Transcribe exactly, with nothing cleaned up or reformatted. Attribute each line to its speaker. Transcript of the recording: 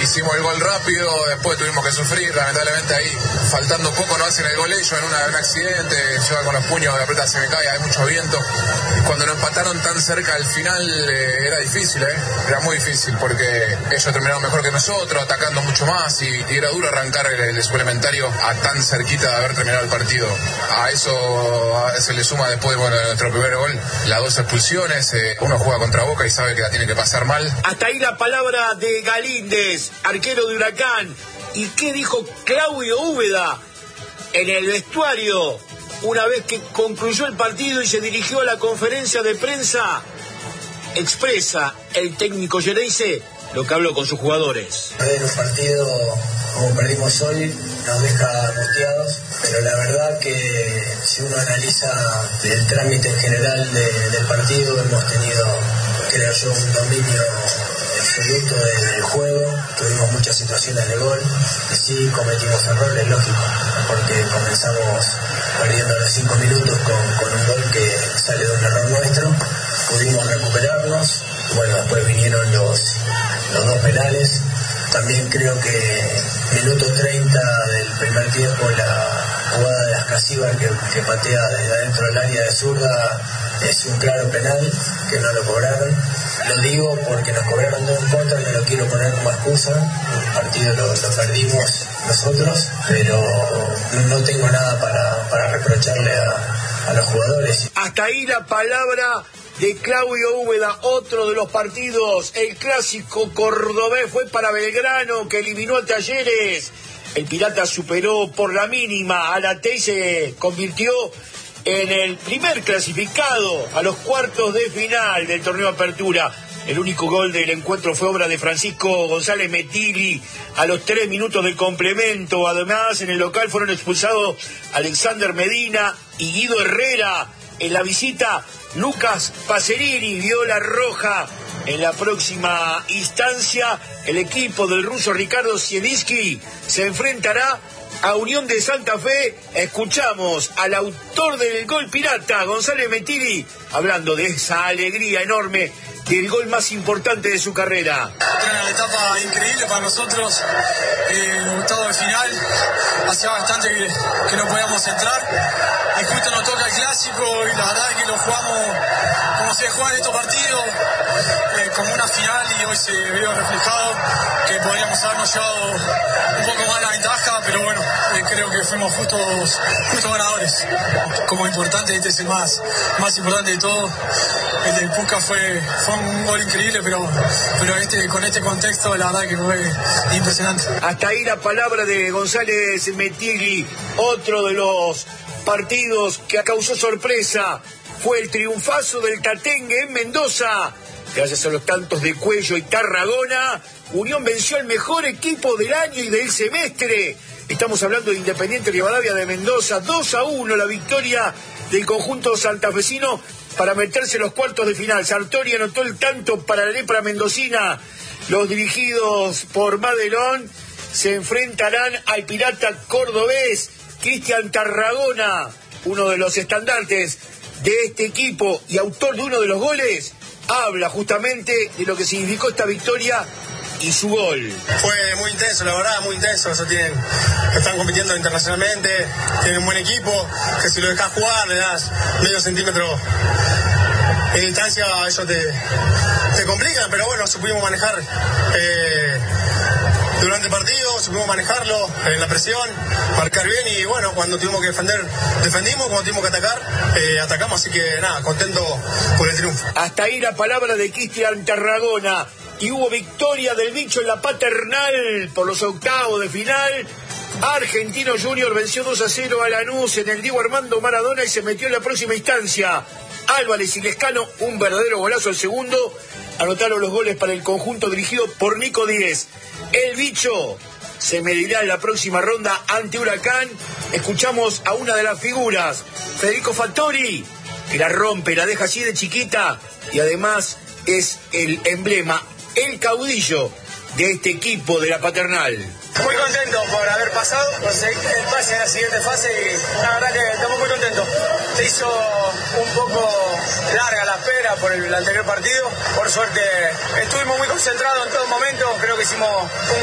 Speaker 1: hicimos el gol rápido, después tuvimos que sufrir, lamentablemente ahí, faltando poco, no hacen el gol ellos en una, un accidente, yo con los puños de aprieta se me cae, hay mucho viento. Cuando nos empataron tan cerca al final, eh, era difícil, eh, era muy difícil, porque ellos terminaron mejor que nosotros, atacando mucho más, y, y era duro arrancar el, el suplementario a tan cerquita de haber terminado el partido. A eso a, se le suma después, bueno, de nuestro primer gol, las dos expulsiones, eh, uno juega contra Boca y sabe que la tiene que pasar mal.
Speaker 2: Hasta ahí la palabra de Galíndez, arquero de Huracán. ¿Y qué dijo Claudio Úbeda en el vestuario una vez que concluyó el partido y se dirigió a la conferencia de prensa? Expresa el técnico Gereise lo que habló con sus jugadores.
Speaker 3: Perder un partido como perdimos hoy nos deja angustiados, pero la verdad que si uno analiza el trámite en general de, del partido, hemos tenido, creo yo, un dominio absoluto del juego, tuvimos muchas situaciones de gol, que sí cometimos errores, lógico, porque comenzamos perdiendo a los cinco minutos con, con un gol que sale de un error nuestro, pudimos recuperarnos, bueno, después vinieron los, los dos penales. También creo que minuto treinta del primer tiempo la jugada de Ascasíbar que, que patea desde adentro del área de zurda es un claro penal que no lo cobraron. Lo digo porque nos cobraron dos en contra, no lo quiero poner como excusa, el partido lo, lo perdimos nosotros, pero no, no tengo nada para, para reprocharle a, a los jugadores.
Speaker 2: Hasta ahí la palabra de Claudio Úbeda. Otro de los partidos, el clásico cordobés, fue para Belgrano, que eliminó a Talleres. El Pirata superó por la mínima a la T y se convirtió en el primer clasificado a los cuartos de final del torneo Apertura. El único gol del encuentro fue obra de Francisco González Metilli a los tres minutos del complemento. Además, en el local fueron expulsados Alexander Medina y Guido Herrera. En la visita, Lucas Pacerini vio la roja. En la próxima instancia, el equipo del ruso Ricardo Zielinski se enfrentará a Unión de Santa Fe. Escuchamos al autor del gol pirata, González Metilli, hablando de esa alegría enorme del gol más importante de su carrera.
Speaker 4: Una etapa increíble para nosotros, eh, octavo de final, hacía bastante que, que no podíamos entrar, y justo nos toca el clásico, y la verdad es que lo jugamos como se juega en estos partidos, eh, como una final, y hoy se vio reflejado que podríamos habernos llevado un poco más la ventaja, pero bueno, eh, creo que fuimos justos, justos ganadores. Como importante, este es el más, más importante de todo. El del Puca fue, fue un gol increíble, pero, pero este, con este contexto la verdad que fue impresionante.
Speaker 2: Hasta ahí la palabra de González Metilli. Otro de los partidos que causó sorpresa fue el triunfazo del Tatengue en Mendoza. Gracias a los tantos de Cuello y Tarragona, Unión venció al mejor equipo del año y del semestre. Estamos hablando de Independiente Rivadavia de Mendoza. dos a uno la victoria del conjunto santafesino para meterse en los cuartos de final. Sartori anotó el tanto para la lepra mendocina. Los dirigidos por Madelón se enfrentarán al Pirata cordobés. Cristian Tarragona, uno de los estandartes de este equipo y autor de uno de los goles, habla justamente de lo que significó esta victoria y su gol.
Speaker 5: Fue muy intenso, la verdad, muy intenso. Eso tienen, están compitiendo internacionalmente, tienen un buen equipo, que si lo dejas jugar, le das medio centímetro en distancia, ellos te, te complican, pero bueno, supimos manejar eh, durante el partido, supimos manejarlo en la presión, marcar bien, y bueno, cuando tuvimos que defender, defendimos, cuando tuvimos que atacar, eh, atacamos, así que nada, contento por el triunfo.
Speaker 2: Hasta ahí la palabra de Cristian Tarragona. Y hubo victoria del Bicho en la Paternal por los octavos de final. Argentino Junior venció dos a cero a Lanús en el Diego Armando Maradona y se metió en la próxima instancia. Álvarez y Lescano, un verdadero golazo el segundo, anotaron los goles para el conjunto dirigido por Nico Díez. El Bicho se medirá en la próxima ronda ante Huracán. Escuchamos a una de las figuras, Federico Fattori, que la rompe, la deja así de chiquita y además es el emblema, el caudillo de este equipo de la Paternal.
Speaker 6: Muy contento por haber pasado, conseguir el pase en la siguiente fase y la verdad que estamos muy contentos. Se hizo un poco larga la espera por el anterior partido. Por suerte estuvimos muy concentrados en todo momento, creo que hicimos un